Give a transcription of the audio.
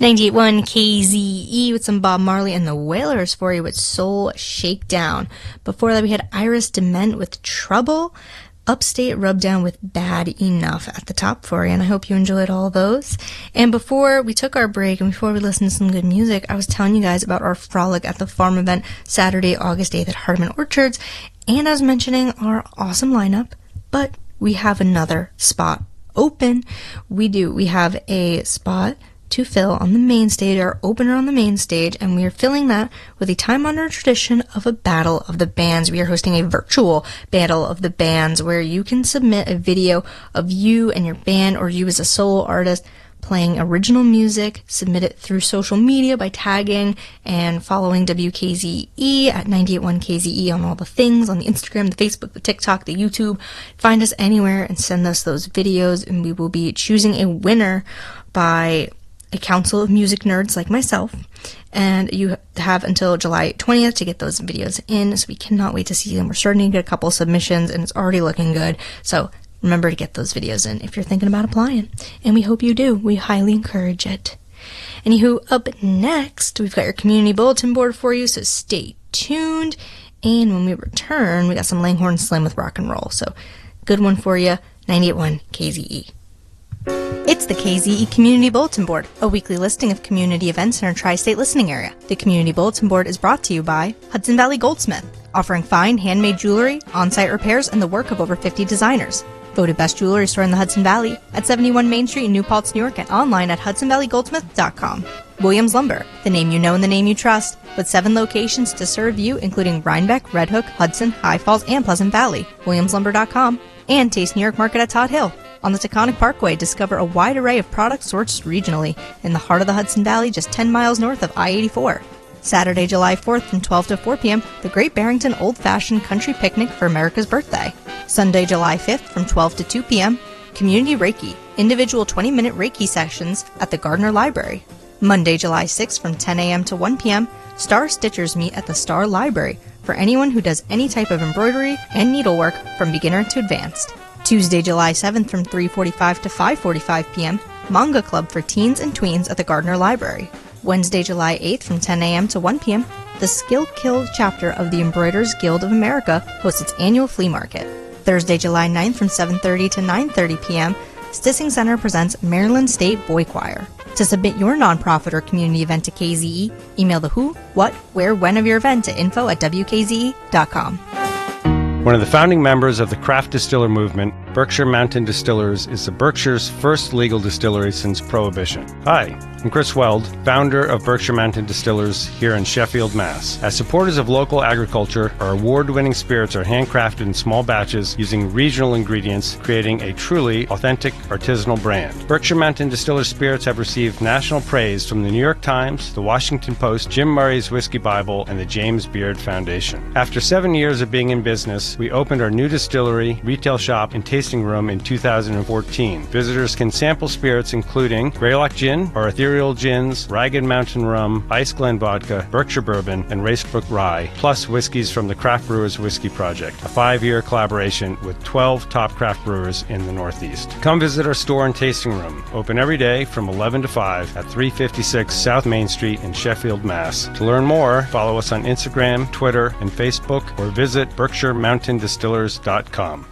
98.1 KZE with some Bob Marley and the Wailers for you with Soul Shakedown. Before that, we had Iris Dement with Trouble. Upstate Rubdown with Bad Enough at the top for you, and I hope you enjoyed all those. And before we took our break and before we listened to some good music, I was telling you guys about our Frolic at the Farm event Saturday, August 8th at Hardeman Orchards, and I was mentioning our awesome lineup, but we have another spot open. We do. We have a spot to fill on the main stage, our opener on the main stage, and we are filling that with a time-honored tradition of a Battle of the Bands. We are hosting a virtual Battle of the Bands where you can submit a video of you and your band or you as a solo artist playing original music. Submit it through social media by tagging and following WKZE at 98.1 KZE on all the things, on the Instagram, the Facebook, the TikTok, the YouTube. Find us anywhere and send us those videos, and we will be choosing a winner by a council of music nerds like myself, and you have until July 20th to get those videos in, so we cannot wait to see them. We're starting to get a couple submissions, and it's already looking good, so remember to get those videos in if you're thinking about applying, and we hope you do. We highly encourage it. Anywho, up next, we've got your community bulletin board for you, so stay tuned, and when we return, we got some Langhorne Slim with rock and roll, so good one for you, 98.1 KZE. It's the KZE Community Bulletin Board, a weekly listing of community events in our tri-state listening area. The Community Bulletin Board is brought to you by Hudson Valley Goldsmith, offering fine handmade jewelry, on-site repairs, and the work of over 50 designers. Voted best jewelry store in the Hudson Valley at 71 Main Street in New Paltz, New York, and online at hudsonvalleygoldsmith.com. Williams Lumber, the name you know and the name you trust, with 7 locations to serve you, including Rhinebeck, Red Hook, Hudson, High Falls, and Pleasant Valley. WilliamsLumber.com, and Taste New York Market at Todd Hill. On the Taconic Parkway, discover a wide array of products sourced regionally in the heart of the Hudson Valley, just 10 miles north of I-84. Saturday, July 4th from 12 to 4 p.m., the Great Barrington Old-Fashioned Country Picnic for America's Birthday. Sunday, July 5th from 12 to 2 p.m., Community Reiki, individual 20-minute Reiki sessions at the Gardner Library. Monday, July 6th from 10 a.m. to 1 p.m., Star Stitchers meet at the Star Library for anyone who does any type of embroidery and needlework from beginner to advanced. Tuesday, July 7th from 3:45 to 5:45 p.m., Manga Club for teens and tweens at the Gardner Library. Wednesday, July 8th from 10 a.m. to 1 p.m., the Skill Kill chapter of the Embroiders Guild of America hosts its annual flea market. Thursday, July 9th from 7:30 to 9:30 p.m., Stissing Center presents Maryland State Boy Choir. To submit your nonprofit or community event to KZE, email the who, what, where, when of your event to info@wkze.com. One of the founding members of the craft distiller movement, Berkshire Mountain Distillers is the Berkshire's first legal distillery since Prohibition. Hi, I'm Chris Weld, founder of Berkshire Mountain Distillers here in Sheffield, Mass. As supporters of local agriculture, our award-winning spirits are handcrafted in small batches using regional ingredients, creating a truly authentic artisanal brand. Berkshire Mountain Distillers spirits have received national praise from the New York Times, the Washington Post, Jim Murray's Whiskey Bible, and the James Beard Foundation. After 7 years of being in business, we opened our new distillery, retail shop, and tasting room in 2014. Visitors can sample spirits including Greylock Gin, our ethereal gins, Ragged Mountain Rum, Ice Glen Vodka, Berkshire Bourbon, and Racebrook Rye, plus whiskeys from the Craft Brewers Whiskey Project, a 5-year collaboration with 12 top craft brewers in the Northeast. Come visit our store and tasting room, open every day from 11 to 5 at 356 South Main Street in Sheffield, Mass. To learn more, follow us on Instagram, Twitter, and Facebook, or visit BerkshireMountainDistillers.com.